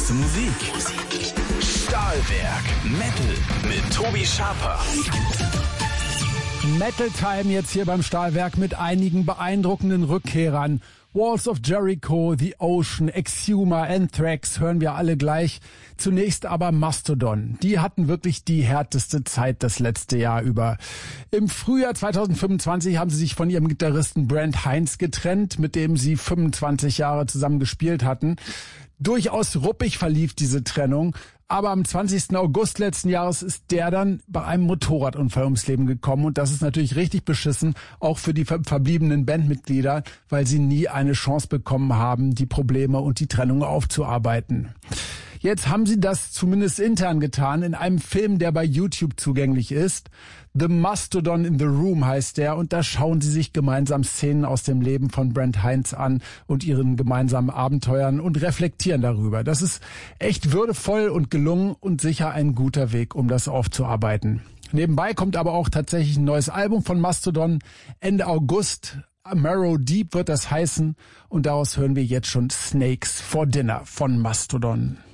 heiße Musik. Stahlwerk Metal mit Tobi Scharper. Metal Time jetzt hier beim Stahlwerk mit einigen beeindruckenden Rückkehrern. Walls of Jericho, The Ocean, Exhumer, Anthrax hören wir alle gleich. Zunächst aber Mastodon. Die hatten wirklich die härteste Zeit das letzte Jahr über. Im Frühjahr 2025 haben sie sich von ihrem Gitarristen Brent Hinds getrennt, mit dem sie 25 Jahre zusammen gespielt hatten. Durchaus ruppig verlief diese Trennung. Aber am 20. August letzten Jahres ist der dann bei einem Motorradunfall ums Leben gekommen. Und das ist natürlich richtig beschissen, auch für die verbliebenen Bandmitglieder, weil sie nie eine Chance bekommen haben, die Probleme und die Trennung aufzuarbeiten. Jetzt haben sie das zumindest intern getan in einem Film, der bei YouTube zugänglich ist. The Mastodon in the Room heißt der, und da schauen sie sich gemeinsam Szenen aus dem Leben von Brent Hinds an und ihren gemeinsamen Abenteuern und reflektieren darüber. Das ist echt würdevoll und gelungen und sicher ein guter Weg, um das aufzuarbeiten. Nebenbei kommt aber auch tatsächlich ein neues Album von Mastodon Ende August. Marrow Deep wird das heißen, und daraus hören wir jetzt schon Snakes for Dinner von Mastodon.